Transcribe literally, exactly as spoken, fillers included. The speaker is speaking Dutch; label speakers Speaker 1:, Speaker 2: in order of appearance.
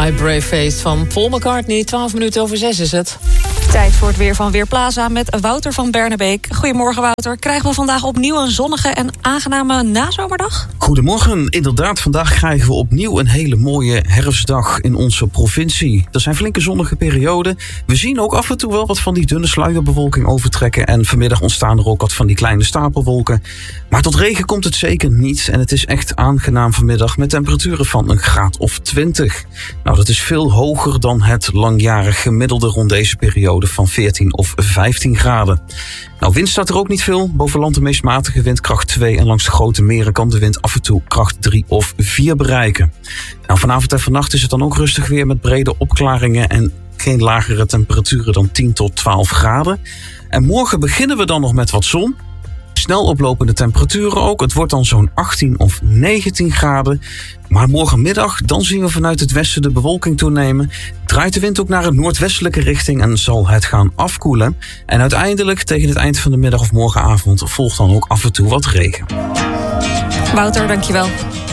Speaker 1: My Brave Face van Paul McCartney. twaalf minuten over zes is het.
Speaker 2: Tijd voor het weer van Weerplaza met Wouter van Bernebeek. Goedemorgen Wouter. Krijgen we vandaag opnieuw een zonnige en aangename nazomerdag?
Speaker 3: Goedemorgen. Inderdaad, vandaag krijgen we opnieuw een hele mooie herfstdag in onze provincie. Er zijn flinke zonnige perioden. We zien ook af en toe wel wat van die dunne sluierbewolking overtrekken. En vanmiddag ontstaan er ook wat van die kleine stapelwolken. Maar tot regen komt het zeker niet. En het is echt aangenaam vanmiddag met temperaturen van een graad of twintig. Nou, dat is veel hoger dan het langjarig gemiddelde rond deze periode van veertien of vijftien graden. Nou, wind staat er ook niet veel. Boven land de meest matige wind kracht twee. En langs de grote meren kan de wind af en toe kracht drie of vier bereiken. Nou, vanavond en vannacht is het dan ook rustig weer met brede opklaringen en geen lagere temperaturen dan tien tot twaalf graden. En morgen beginnen we dan nog met wat zon. Snel oplopende temperaturen ook. Het wordt dan zo'n achttien of negentien graden. Maar morgenmiddag dan zien we vanuit het westen de bewolking toenemen. Draait de wind ook naar een noordwestelijke richting en zal het gaan afkoelen. En uiteindelijk tegen het eind van de middag of morgenavond volgt dan ook af en toe wat regen.
Speaker 2: Wouter, dankjewel.